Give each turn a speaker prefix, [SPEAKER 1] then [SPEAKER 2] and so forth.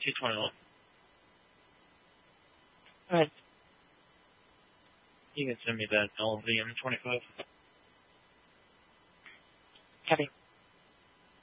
[SPEAKER 1] 221.
[SPEAKER 2] Alright.
[SPEAKER 1] You can send me that LVM 25.
[SPEAKER 2] Copy.